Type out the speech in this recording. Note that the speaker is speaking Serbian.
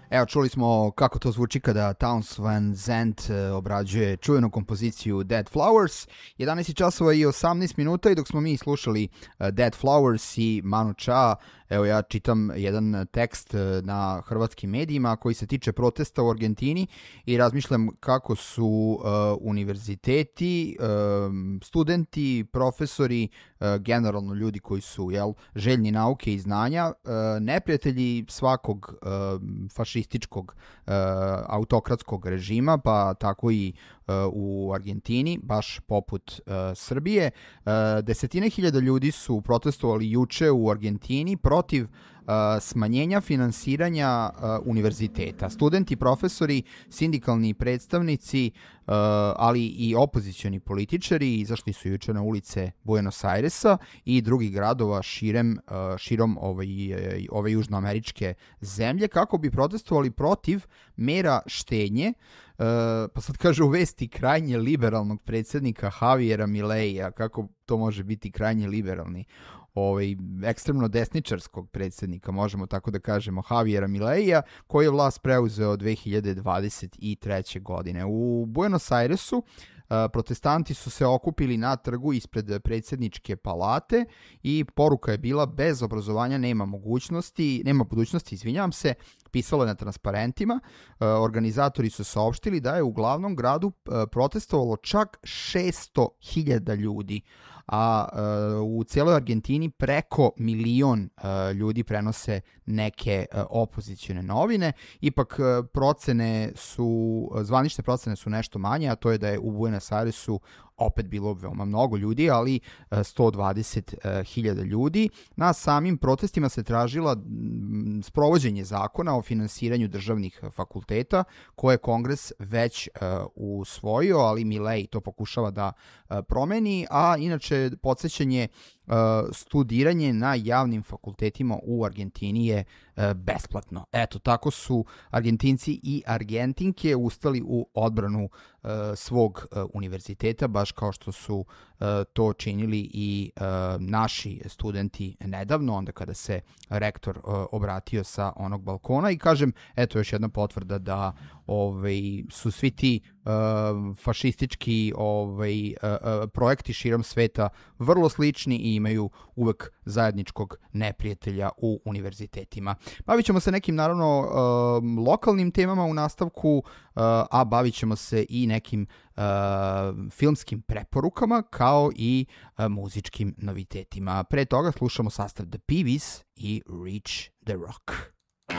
Evo, čuli smo kako to zvuči kada Townes Van Zandt obrađuje čuvenu kompoziciju Dead Flowers. 11 časova i 18 minuta i dok smo mi slušali Dead Flowers i Manu Chao, evo ja čitam jedan tekst na hrvatskim medijima koji se tiče protesta u Argentini i razmišljam kako su univerziteti, studenti, profesori, generalno ljudi koji su željni nauke i znanja, neprijatelji svakog fašističkog autokratskog režima, pa tako i u Argentini, baš poput Srbije. Desetine hiljada ljudi su protestovali juče u Argentini protiv smanjenja finansiranja univerziteta. Studenti, profesori, sindikalni predstavnici, ali i opozicioni političari izašli su juče na ulice Buenos Airesa i drugih gradova širom ove južnoameričke zemlje kako bi protestovali protiv mera štednje. Pa sad kaže u vesti krajnje liberalnog predsjednika Javiera Mileija. Kako to može biti krajnje liberalni? Ekstremno desničarskog predsjednika, možemo tako da kažemo, Javiera Mileija, koji je vlast preuzeo 2023. godine. U Buenos Airesu protestanti su se okupili na trgu ispred predsjedničke palate i poruka je bila: bez obrazovanja nema budućnosti, pisalo je na transparentima. Organizatori su saopštili da je u glavnom gradu protestovalo čak 600.000 ljudi, a u cijeloj Argentini preko 1.000.000 ljudi prenose neke opozicione novine. Ipak zvanične procene su nešto manje, a to je da je u Buenos Airesu opet bilo veoma mnogo ljudi, ali 120.000 ljudi. Na samim protestima se tražila sprovođenje zakona o finansiranju državnih fakulteta, koje je Kongres već usvojio, ali Milei to pokušava da promeni, a inače podsjećanje, studiranje na javnim fakultetima u Argentini je besplatno. Eto, tako su Argentinci i Argentinke ustali u odbranu svog univerziteta, baš kao što su to činili i naši studenti nedavno, onda kada se rektor obratio sa onog balkona. I kažem, eto još jedna potvrda da su svi ti fašistički projekti širom sveta vrlo slični i imaju uvek zajedničkog neprijatelja u univerzitetima. Bavit ćemo se nekim, naravno, lokalnim temama u nastavku, a bavit ćemo se i nekim filmskim preporukama, kao i muzičkim novitetima. Pre toga slušamo sastav The Peewees i Reach the Rock.